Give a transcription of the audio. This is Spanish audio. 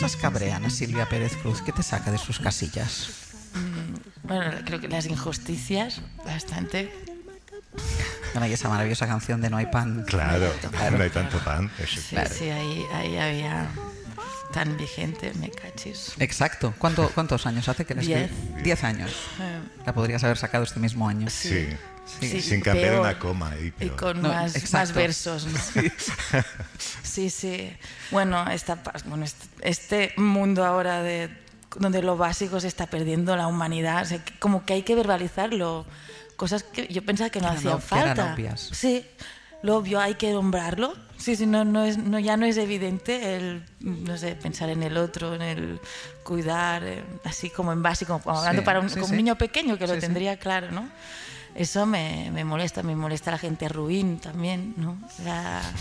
cosas cabrean a Silvia Pérez Cruz? ¿Qué te saca de sus casillas? Bueno, creo que las injusticias, bastante. Bueno, y esa maravillosa canción de No hay pan. Claro, no hay tanto pan. Eso, Sí, claro. sí, ahí había tan vigente, me cachis. Exacto. ¿Cuántos años hace que la escribí? 10 años. La podrías haber sacado este mismo año. Sí. Sí, Sin cambiar peor. una coma. Y Pero... con No, más exacto. versos, ¿no? Sí. Bueno, este mundo ahora donde lo básico se está perdiendo, la humanidad, o sea, como que hay que verbalizarlo. Cosas que yo pensaba que no hacían falta. eran obvias. Sí, lo obvio hay que nombrarlo. Sí, ya no es evidente el, no sé, pensar en el otro, en el cuidar, así como en básico, como hablando para un niño pequeño que lo tendría claro, ¿no? Eso me molesta la gente ruin también, ¿no?